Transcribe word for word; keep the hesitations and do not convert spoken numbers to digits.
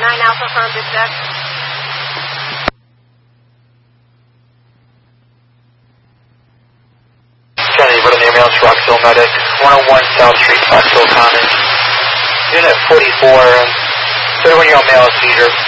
nine Alpha from dispatch. Kennedy, what an ambulance, Rockville Medic, one oh one South Street, Rockville Commons. Unit forty-four, thirty-one-year-old male seizure.